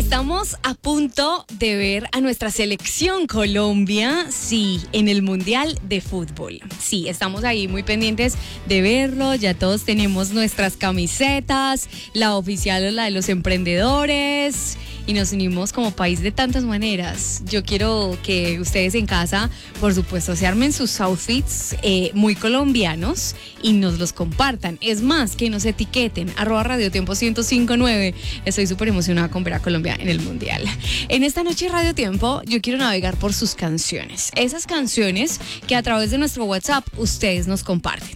Estamos a punto de ver a nuestra selección Colombia, sí, en el Mundial de Fútbol. Sí, estamos ahí muy pendientes de verlo, ya todos tenemos nuestras camisetas, la oficial o la de los emprendedores, y nos unimos como país de tantas maneras. Yo quiero que ustedes en casa, por supuesto, se armen sus outfits muy colombianos y nos los compartan. Es más, que nos etiqueten, @radiotiempo 1059. Estoy súper emocionada con ver a Colombia en el Mundial. En esta noche de Radio Tiempo, yo quiero navegar por sus canciones. Esas canciones que a través de nuestro WhatsApp ustedes nos comparten.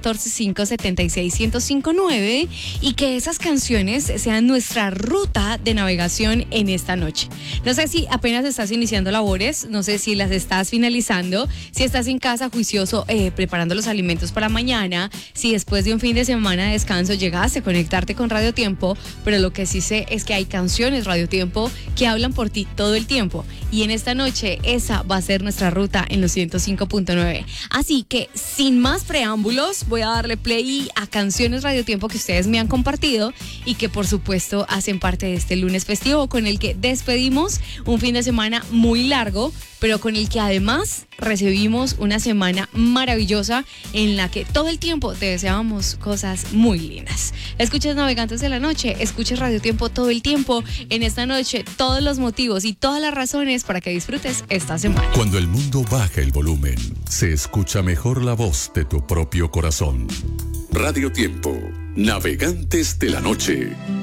314-576-1059, y que esas canciones sean nuestra ruta de navegación en esta noche. No sé si apenas estás iniciando labores, no sé si las estás finalizando, si estás en casa juicioso preparando los alimentos para mañana, si después de un fin de semana de descanso llegaste a conectarte con Radio Tiempo, pero lo que sí sé es que hay canciones Radio Tiempo que hablan por ti todo el tiempo, y en esta noche esa va a ser nuestra ruta en los 105.9. Así que sin más preámbulos, voy a darle play a canciones Radio Tiempo que ustedes me han compartido y que por supuesto hacen parte de este lunes festivo con el que despedimos un fin de semana muy largo, pero con el que además recibimos una semana maravillosa en la que todo el tiempo te deseábamos cosas muy lindas. Escuchas Navegantes de la Noche, escuchas Radio Tiempo todo el tiempo. En esta noche, todos los motivos y todas las razones para que disfrutes esta semana. Cuando el mundo baja el volumen, se escucha mejor la voz de tu propio corazón. Radio Tiempo, Navegantes de la Noche.